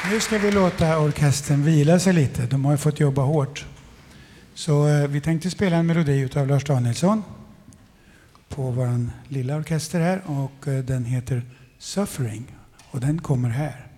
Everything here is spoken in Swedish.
Nu ska vi låta orkestern vila sig lite. De har ju fått jobba hårt. Så vi tänkte spela en melodi utav Lars Danielsson på vår lilla orkester här. Och den heter Suffering. Och den kommer här.